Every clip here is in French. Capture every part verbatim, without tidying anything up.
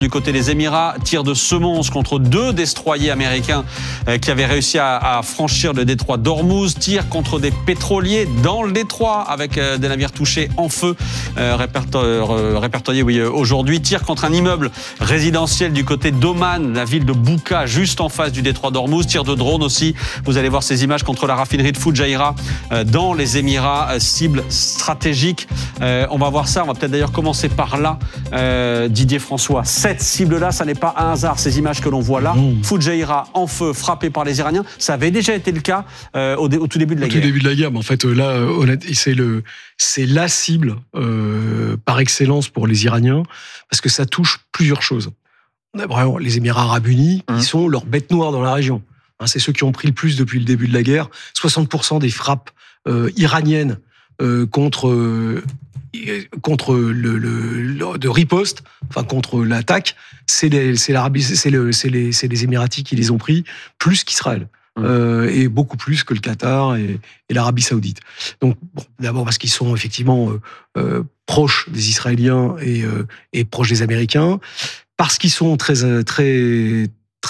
Du côté des Émirats, tir de semonce contre deux destroyers américains qui avaient réussi à, à franchir le détroit d'Ormuz. Tir contre des pétroliers dans le détroit avec des navires touchés en feu euh, répertoriés répertorié, oui, aujourd'hui. Tir contre un immeuble résidentiel du côté d'Oman, la ville de Bouka, juste en face du détroit d'Ormuz. Tir de drone aussi. Vous allez voir ces images contre la raffinerie de Fujairah euh, dans les Émirats, euh, cible stratégique. Euh, on va voir ça. On va peut-être d'ailleurs commencer par là, euh, Didier François. Cette cible-là, ça n'est pas un hasard, ces images que l'on voit là. Mmh. Fujairah en feu, frappé par les Iraniens. Ça avait déjà été le cas euh, au, dé, au tout début de la au guerre. Au tout début de la guerre, mais en fait, là, honnête, c'est, le, c'est la cible euh, par excellence pour les Iraniens, parce que ça touche plusieurs choses. On a vraiment les Émirats Arabes Unis, mmh. qui sont leur bête noire dans la région. Hein, c'est ceux qui ont pris le plus depuis le début de la guerre. soixante pour cent des frappes euh, iraniennes euh, contre... Euh, contre le, le, le de riposte, enfin contre l'attaque, c'est les, c'est l'Arabie, c'est le, c'est les, c'est les Émiratis qui les ont pris plus qu'Israël. Mmh. Euh, et beaucoup plus que le Qatar et, et l'Arabie Saoudite. Donc, bon, d'abord parce qu'ils sont effectivement euh, euh, proches des Israéliens et, euh, et proches des Américains, parce qu'ils sont très, très,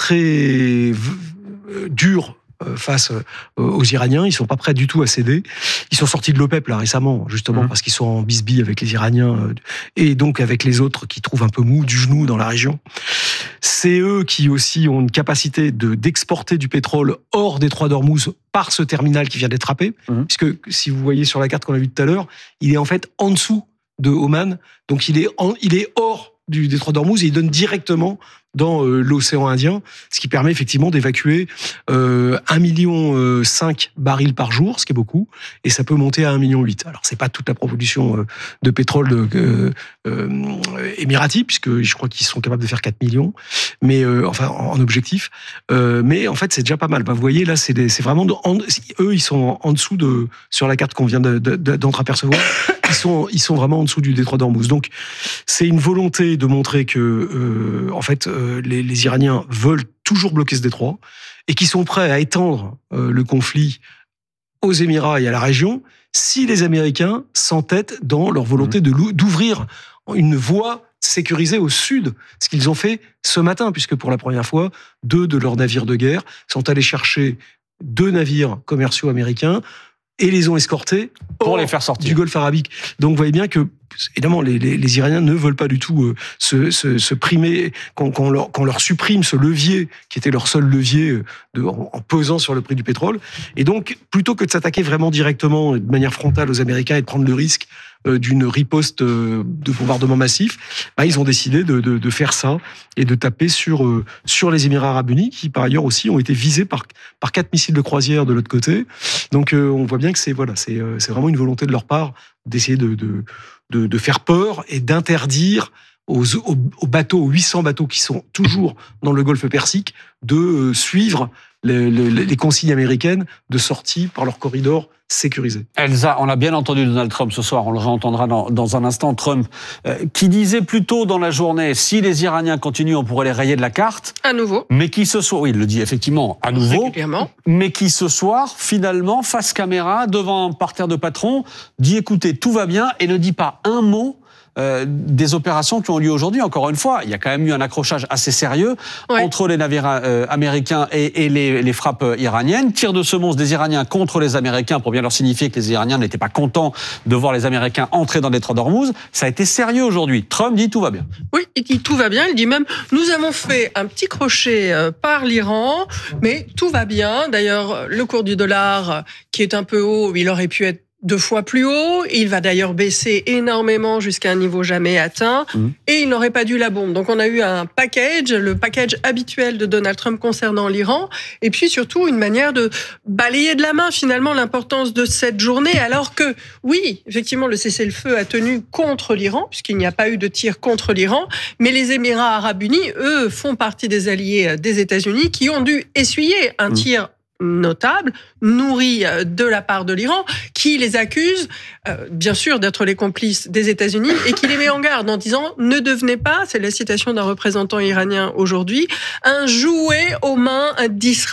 très euh, durs face aux Iraniens, ils sont pas prêts du tout à céder. Ils sont sortis de l'OPEP là récemment, justement mmh. parce qu'ils sont en bisbille avec les Iraniens et donc avec les autres qui trouvent un peu mou du genou dans la région. C'est eux qui aussi ont une capacité de d'exporter du pétrole hors des détroit d'Ormuz par ce terminal qui vient d'être happé, mmh. puisque si vous voyez sur la carte qu'on a vue tout à l'heure, il est en fait en dessous de Oman, donc il est en, il est hors du détroit d'Ormuz et il donne directement dans euh, l'océan Indien, ce qui permet effectivement d'évacuer euh, un virgule cinq million barils par jour, ce qui est beaucoup, et ça peut monter à un virgule huit million. Alors, c'est pas toute la production euh, de pétrole de, euh, euh, émirati, puisque je crois qu'ils sont capables de faire quatre millions, mais euh, enfin, en, en objectif. Euh, mais en fait, c'est déjà pas mal. Bah, vous voyez, là, c'est, des, c'est vraiment... De, en, eux, ils sont en, en dessous de... Sur la carte qu'on vient de, de, de, d'entreapercevoir, ils sont, ils sont vraiment en dessous du détroit d'Ormuz. Donc, c'est une volonté de montrer que, euh, en fait, euh, Les, les Iraniens veulent toujours bloquer ce détroit et qui sont prêts à étendre euh, le conflit aux Émirats et à la région si les Américains s'entêtent dans leur volonté de, d'ouvrir une voie sécurisée au sud, ce qu'ils ont fait ce matin, puisque pour la première fois, deux de leurs navires de guerre sont allés chercher deux navires commerciaux américains et les ont escortés pour les faire sortir du Golfe Arabique. Donc vous voyez bien que, évidemment, les, les, les Iraniens ne veulent pas du tout euh, se, se, se primer, qu'on, qu'on, leur, qu'on leur supprime ce levier, qui était leur seul levier de, en, en pesant sur le prix du pétrole. Et donc, plutôt que de s'attaquer vraiment directement, de manière frontale aux Américains et de prendre le risque euh, d'une riposte euh, de bombardement massif, bah, ils ont décidé de, de, de faire ça et de taper sur, euh, sur les Émirats Arabes Unis, qui par ailleurs aussi ont été visés par, par quatre missiles de croisière de l'autre côté. Donc euh, on voit bien que c'est, voilà, c'est, euh, c'est vraiment une volonté de leur part d'essayer de, de, de, de faire peur et d'interdire aux, aux, aux bateaux, aux huit cents bateaux qui sont toujours dans le Golfe Persique, de euh, suivre les, les, les consignes américaines de sortie par leur corridor sécurisé. Elsa, on a bien entendu Donald Trump ce soir, on le réentendra dans, dans un instant. Trump, euh, qui disait plus tôt dans la journée, si les Iraniens continuent, on pourrait les rayer de la carte. À nouveau. Mais qui ce soir, oui, il le dit effectivement à nouveau. Régulièrement. Mais qui ce soir, finalement, face caméra, devant un parterre de patrons, dit écoutez, tout va bien et ne dit pas un mot Euh, des opérations qui ont lieu aujourd'hui. Encore une fois, il y a quand même eu un accrochage assez sérieux ouais. entre les navires euh, américains et, et les, les frappes iraniennes. Tir de semonce des Iraniens contre les Américains pour bien leur signifier que les Iraniens n'étaient pas contents de voir les Américains entrer dans le détroit d'Ormuz. Ça a été sérieux aujourd'hui. Trump dit tout va bien. Oui, il dit tout va bien. Il dit même nous avons fait un petit crochet par l'Iran, mais tout va bien. D'ailleurs, le cours du dollar qui est un peu haut, il aurait pu être deux fois plus haut. Il va d'ailleurs baisser énormément jusqu'à un niveau jamais atteint. Mmh. Et il n'aurait pas dû la bombe. Donc on a eu un package, le package habituel de Donald Trump concernant l'Iran. Et puis surtout une manière de balayer de la main finalement l'importance de cette journée. Alors que oui, effectivement, le cessez-le-feu a tenu contre l'Iran, puisqu'il n'y a pas eu de tir contre l'Iran. Mais les Émirats Arabes Unis, eux, font partie des alliés des États-Unis qui ont dû essuyer un mmh. tir notable, nourri de la part de l'Iran, qui les accuse, euh, bien sûr, d'être les complices des États-Unis et qui les met en garde en disant « Ne devenez pas », c'est la citation d'un représentant iranien aujourd'hui, « un jouet aux mains d'Israël ».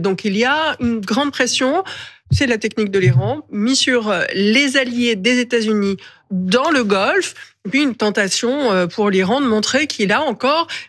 Donc il y a une grande pression, c'est la technique de l'Iran, mise sur les alliés des États-Unis dans le Golfe, et puis une tentation pour l'Iran de montrer qu'il a encore